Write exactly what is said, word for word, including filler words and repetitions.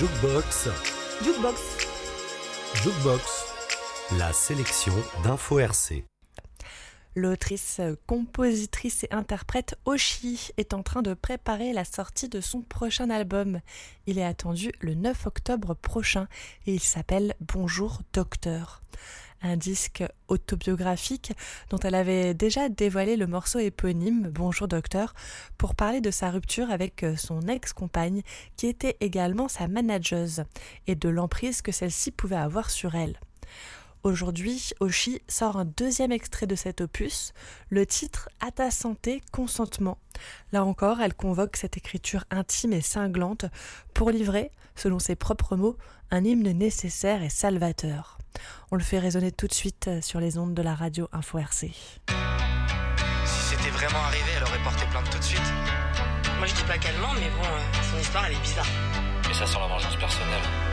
Jukebox. Jukebox. Jukebox. La sélection d'Info R C. L'autrice, compositrice et interprète Oshi est en train de préparer la sortie de son prochain album. Il est attendu le neuf octobre prochain et il s'appelle Bonjour Docteur. Un disque autobiographique dont elle avait déjà dévoilé le morceau éponyme Bonjour Docteur pour parler de sa rupture avec son ex-compagne qui était également sa manageuse et de l'emprise que celle-ci pouvait avoir sur elle. Aujourd'hui, Oshi sort un deuxième extrait de cet opus, le titre « À ta santé, consentement ». Là encore, elle convoque cette écriture intime et cinglante pour livrer, selon ses propres mots, un hymne nécessaire et salvateur. On le fait résonner tout de suite sur les ondes de la radio Info R C. Si c'était vraiment arrivé, elle aurait porté plainte tout de suite. Moi je dis pas qu'elle ment, mais bon, euh, son histoire elle est bizarre. Mais ça sent la vengeance personnelle.